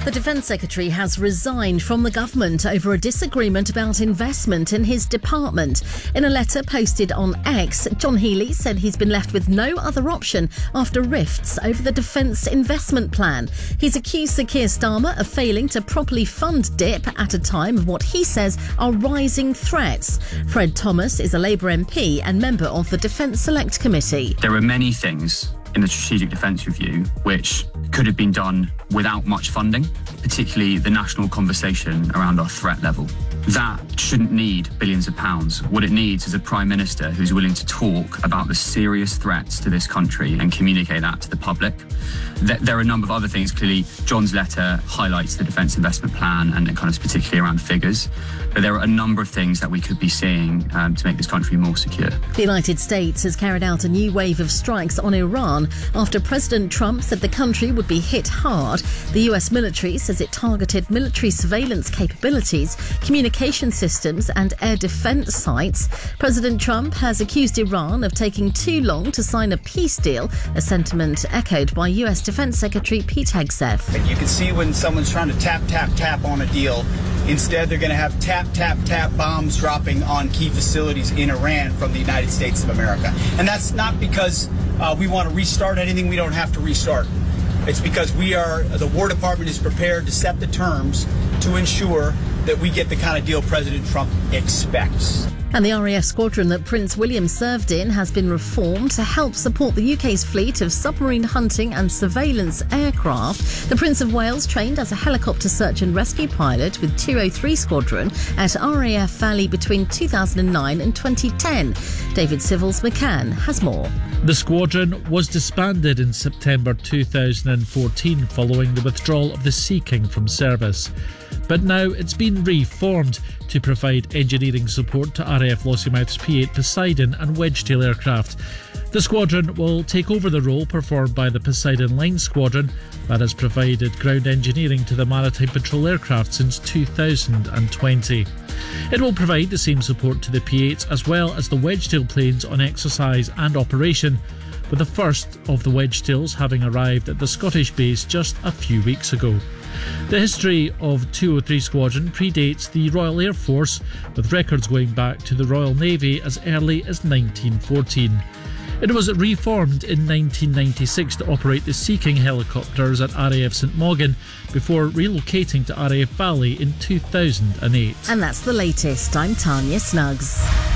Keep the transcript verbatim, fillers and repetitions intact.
The Defence Secretary has resigned from the government over a disagreement about investment in his department. In a letter posted on X, John Healey said he's been left with no other option after rifts over the Defence Investment Plan. He's accused Sir Keir Starmer of failing to properly fund D I P at a time of what he says are rising threats. Fred Thomas is a Labour M P and member of the Defence Select Committee. There are many things in the Strategic Defence Review which could have been done without much funding, particularly the national conversation around our threat level. That shouldn't need billions of pounds. What it needs is a Prime Minister who's willing to talk about the serious threats to this country and communicate that to the public. There are a number of other things. Clearly, John's letter highlights the Defence Investment Plan and kind of particularly around figures. But there are a number of things that we could be seeing um, to make this country more secure. The United States has carried out a new wave of strikes on Iran after President Trump said the country would be hit hard. The U S military says it targeted military surveillance capabilities, communication systems and air defence sites. President Trump has accused Iran of taking too long to sign a peace deal, a sentiment echoed by U S Defence Secretary Pete Hegseth. You can see when someone's trying to tap, tap, tap on a deal. Instead, they're going to have tap, tap, tap bombs dropping on key facilities in Iran from the United States of America. And that's not because uh, we want to restart anything we don't have to restart. It's because we are, the War Department is prepared to set the terms to ensure that we get the kind of deal President Trump expects. And the R A F squadron that Prince William served in has been reformed to help support the U K's fleet of submarine hunting and surveillance aircraft. The Prince of Wales trained as a helicopter search and rescue pilot with two oh three Squadron at R A F Valley between two thousand nine and twenty ten. David Civils McCann has more. The squadron was disbanded in September two thousand fourteen following the withdrawal of the Sea King from service. But now it's been reformed to provide engineering support to R A F Lossiemouth's P eight Poseidon and Wedgetail aircraft. The squadron will take over the role performed by the Poseidon Line Squadron that has provided ground engineering to the Maritime Patrol aircraft since two thousand twenty. It will provide the same support to the P eight as well as the Wedgetail planes on exercise and operation, with the first of the Wedgetails having arrived at the Scottish base just a few weeks ago. The history of two oh three Squadron predates the Royal Air Force, with records going back to the Royal Navy as early as nineteen fourteen. It was reformed in nineteen ninety-six to operate the Sea King helicopters at R A F St Mogin before relocating to R A F Valley in two thousand eight. And that's the latest. I'm Tanya Snuggs.